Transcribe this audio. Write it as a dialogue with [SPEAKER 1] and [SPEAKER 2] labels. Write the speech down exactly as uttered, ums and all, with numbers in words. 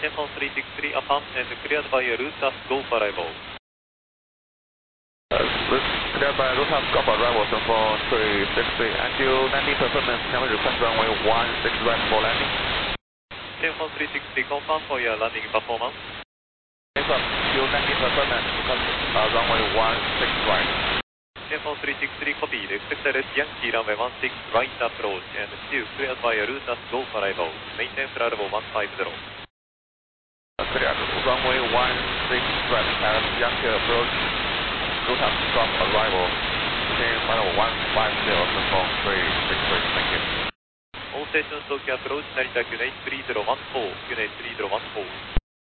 [SPEAKER 1] Tempo three six three affirm and cleared by route as go for arrival.
[SPEAKER 2] Uh, cleared by route as go for arrival, Tempo three six three. And you landing performance, can we request runway one six right for landing?
[SPEAKER 1] Tempo three six three, confirm for your landing performance.
[SPEAKER 2] Yes, sir. You landing performance, request uh, runway one six right.
[SPEAKER 1] Tempo three six three, copy. Expected Yankee runway one six right approach and two cleared by route as go for arrival. Maintain flight level one five zero.
[SPEAKER 2] Cleared runway one six right at Yankee approach. Route as stop arrival. Maintain flight level one five zero. Tempo three six three. Thank you.
[SPEAKER 1] All stations Tokyo approach, Narita Q eight three zero one four, Q eight three zero one four.